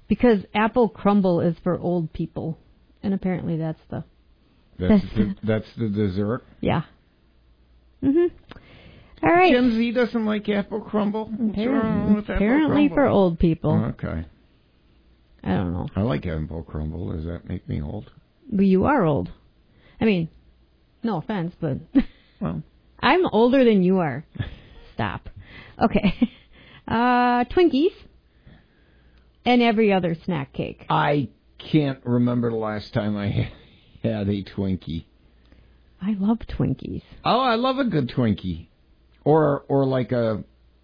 Because apple crumble is for old people. And apparently that's the dessert? Yeah. Mm-hmm. All right. Gen Z doesn't like apple crumble? Apparently for old people. Okay. I don't know. I like apple crumble. Does that make me old? But you are old. I mean, no offense, but well, I'm older than you are. Stop. Okay. Twinkies and every other snack cake. I can't remember the last time I had a Twinkie. I love Twinkies. Oh, I love a good Twinkie. Or like a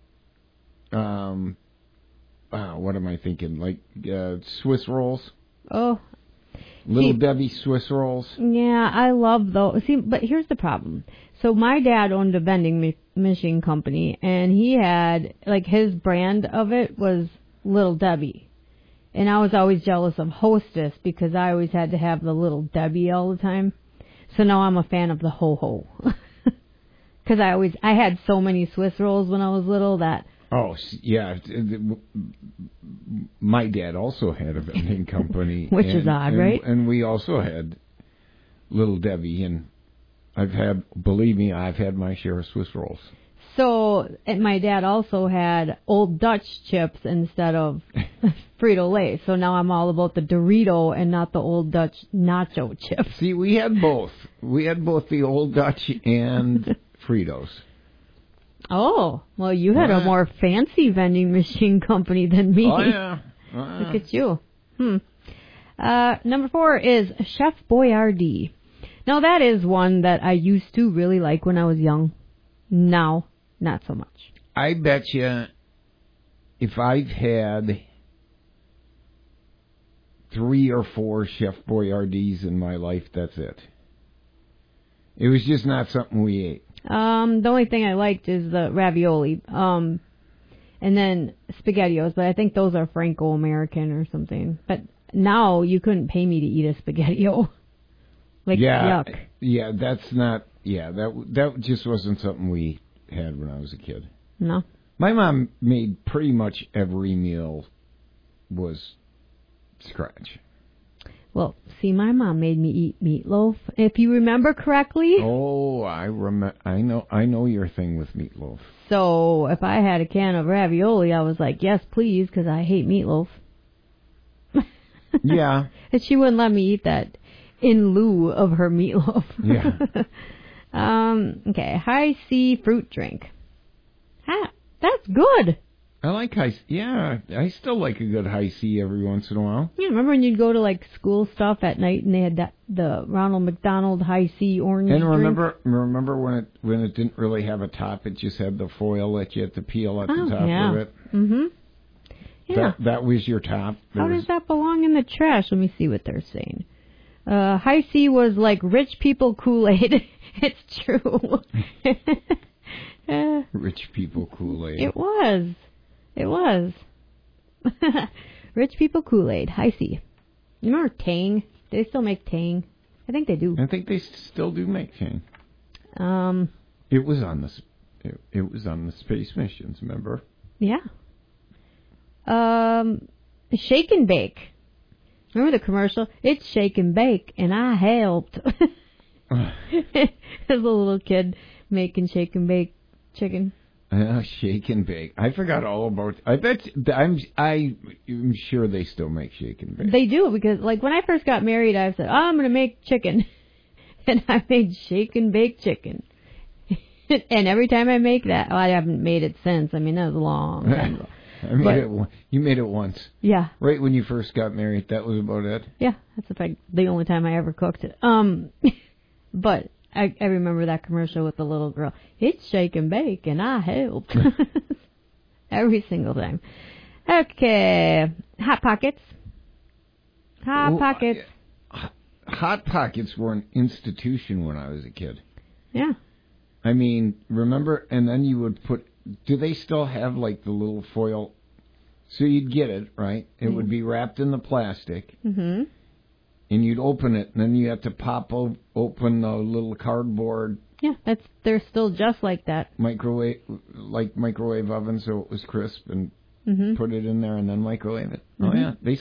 what am I thinking? Like Swiss rolls? Oh. Little Debbie Swiss rolls? Yeah, I love those. See, but here's the problem. So my dad owned a vending machine company, and he had, like, his brand of it was Little Debbie. And I was always jealous of Hostess because I always had to have the Little Debbie all the time. So now I'm a fan of the Ho-Ho. Because I had so many Swiss rolls when I was little that... Oh, yeah. My dad also had a vending company. Which is odd, right? And we also had Little Debbie, and believe me, I've had my share of Swiss rolls. So, and my dad also had Old Dutch chips instead of Frito-Lay. So now I'm all about the Dorito and not the Old Dutch nacho chips. See, we had both. We had both the Old Dutch and Fritos. Oh, well, you had a more fancy vending machine company than me. Oh, yeah. Look at you. Number 4 is Chef Boyardee. Now, that is one that I used to really like when I was young. Now, not so much. I bet you if I've had 3 or 4 Chef Boyardees in my life, that's it. It was just not something we ate. The only thing I liked is the ravioli, and then SpaghettiOs, but I think those are Franco-American or something. But now you couldn't pay me to eat a SpaghettiO. Like, yuck. Yeah, that's not, that just wasn't something we had when I was a kid. No. My mom made pretty much every meal was scratch. Well, see, my mom made me eat meatloaf, if you remember correctly. Oh, I know your thing with meatloaf. So if I had a can of ravioli, I was like, yes, please, because I hate meatloaf. Yeah. And she wouldn't let me eat that in lieu of her meatloaf. Yeah. Okay, High C fruit drink. That's good. I like I still like a good High C every once in a while. Yeah, remember when you'd go to like school stuff at night and they had the Ronald McDonald High C orange drink? And remember when it didn't really have a top, it just had the foil that you had to peel at the top of it? Mm-hmm. Yeah. That was your top. How does that belong in the trash? Let me see what they're saying. High C was like rich people Kool-Aid. It's true. Rich people Kool-Aid. It was. Rich people Kool-Aid. High C. You remember Tang? Do they still make Tang? I think they do. I think they still do make Tang. It was on the space missions, remember? Yeah. Shake and Bake. Remember the commercial? It's Shake and Bake, and I helped. There's a little kid making Shake and Bake chicken. Shake and Bake. I forgot all about. I'm sure they still make Shake and Bake. They do, because like when I first got married, I said, I'm going to make chicken, and I made Shake and Bake chicken. And every time I make that, I haven't made it since. I mean, that was a long time ago. You made it once. Yeah. Right when you first got married, that was about it. Yeah, that's the only time I ever cooked it. But I remember that commercial with the little girl. It's Shake and Bake, and I helped. Every single time. Okay. Hot Pockets. Hot Pockets. Hot Pockets were an institution when I was a kid. Yeah. I mean, remember, and then you would put, do they still have like the little foil? So you'd get it, right? It would be wrapped in the plastic. Mm-hmm. And you'd open it, and then you have to pop open the little cardboard. Yeah, they're still just like that. Microwave oven, so it was crisp, and put it in there, and then microwave it. Mm-hmm. Oh yeah,